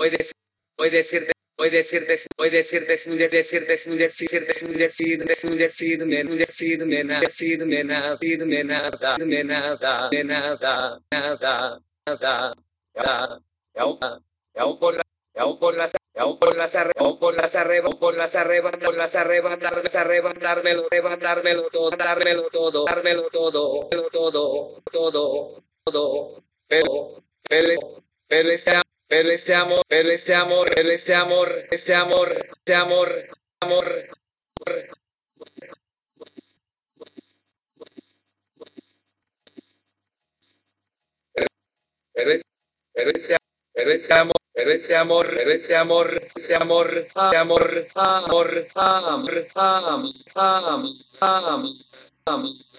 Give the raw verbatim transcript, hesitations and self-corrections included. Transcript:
hoy decir, hoy decirte, hoy decirte, hoy decirte sin decirte sin decirte sin decirte sin decirme, decirme nada, decirme nada, decirme nada, decirme nada, nada, nada, nada, nada, nada, yau por la, yau por las, yau por las arre, yau por las arreba, por las arreba, por las arreba, las arreba, dármelo, dármelo todo, dármelo todo, dármelo todo, todo, todo, todo, pero, pero, pero este pero este amor, pero este amor, pero este amor, este amor, este amor, amor, pero, pero este, pero este amor, pero este amor, pero este amor, este amor, amor, amor, amor, amor, amor, amor, amor,